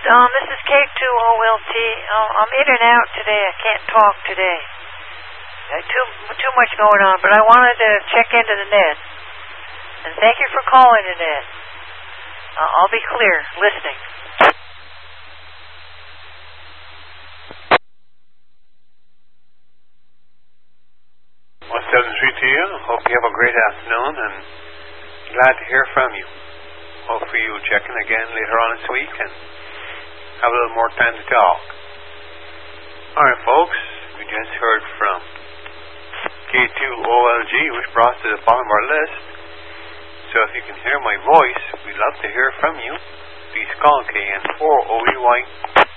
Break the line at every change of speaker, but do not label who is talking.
This is K2OLT. I'm in and out today. I can't talk today. Too much going on, but I wanted to check into the net. And thank you for calling the net. I'll be clear, listening.
173 to you. Hope you have a great afternoon and glad to hear from you. Hopefully you'll check in again later on this week and have a little more time to talk. Alright folks, we just heard from K2OLG, which brought us to the bottom of our list. So if you can hear my voice, we'd love to hear from you. Please call KN4OEY